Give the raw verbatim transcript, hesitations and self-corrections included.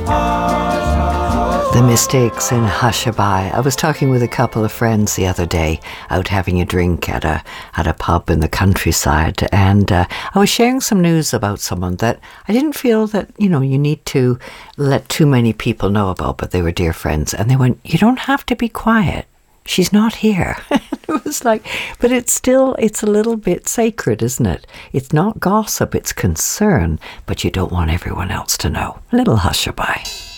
The Mistakes in Hushabye. I was talking with a couple of friends the other day, out having a drink at a at a pub in the countryside, and uh, I was sharing some news about someone that I didn't feel that, you know, you need to let too many people know about, but they were dear friends, and they went, "You don't have to be quiet. She's not here." It was like, but it's still, it's a little bit sacred, isn't it? It's not gossip, it's concern, but you don't want everyone else to know. A little hushabye.